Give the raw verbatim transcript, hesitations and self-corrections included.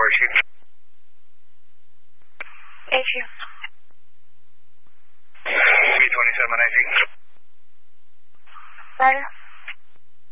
is she? H U. B twenty-seven, I C. Later.